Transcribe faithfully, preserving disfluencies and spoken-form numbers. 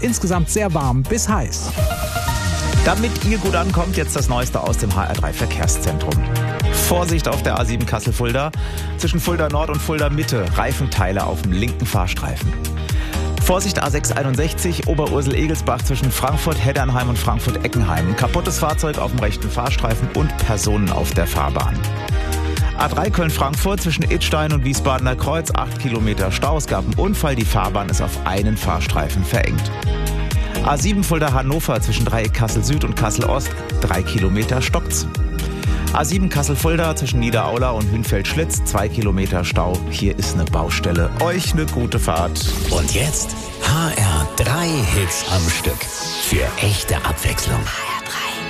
Insgesamt sehr warm bis heiß. Damit ihr gut ankommt, jetzt das Neueste aus dem H R drei Verkehrszentrum. Vorsicht auf der A sieben Kassel-Fulda. Zwischen Fulda Nord und Fulda Mitte Reifenteile auf dem linken Fahrstreifen. Vorsicht A sechs einundsechzig Oberursel-Egelsbach zwischen Frankfurt-Heddernheim und Frankfurt-Eckenheim. Kaputtes Fahrzeug auf dem rechten Fahrstreifen und Personen auf der Fahrbahn. A drei Köln-Frankfurt zwischen Idstein und Wiesbadener Kreuz, acht Kilometer Stau. Es gab einen Unfall, die Fahrbahn ist auf einen Fahrstreifen verengt. A sieben Fulda-Hannover zwischen Dreieck Kassel-Süd und Kassel-Ost, drei Kilometer stockt's. A sieben Kassel-Fulda zwischen Niederaula und Hünfeld-Schlitz, zwei Kilometer Stau. Hier ist eine Baustelle. Euch eine gute Fahrt. Und jetzt H R drei Hits am Stück. Für echte Abwechslung.